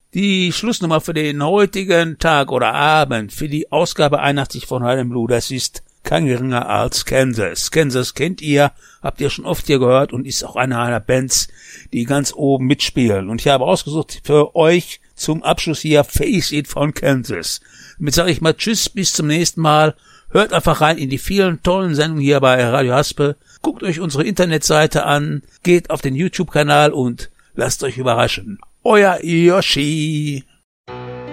Die Schlussnummer für den heutigen Tag oder Abend für die Ausgabe 81 von Hard & Blue, das ist kein geringer als Kansas. Kansas kennt ihr, habt ihr schon oft hier gehört und ist auch eine einer Bands, die ganz oben mitspielen. Und ich habe ausgesucht für euch zum Abschluss hier Face It von Kansas. Damit sage ich mal Tschüss, bis zum nächsten Mal. Hört einfach rein in die vielen tollen Sendungen hier bei Radio Haspel. Guckt euch unsere Internetseite an, geht auf den YouTube-Kanal und lasst euch überraschen. Euer Yoshi.